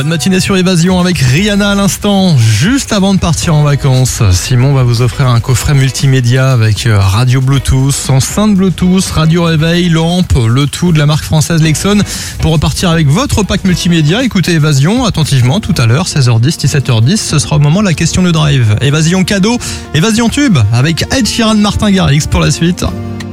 Bonne matinée sur Évasion avec Rihanna à l'instant. Juste avant de partir en vacances, Simon va vous offrir un coffret multimédia avec radio Bluetooth, enceinte Bluetooth, radio réveil, lampe, le tout de la marque française Lexon. Pour repartir avec votre pack multimédia, écoutez Évasion attentivement tout à l'heure, 16h10, 17h10. Ce sera au moment de la question de drive. Évasion cadeau, Évasion tube avec Ed Sheeran, Martin Garrix pour la suite.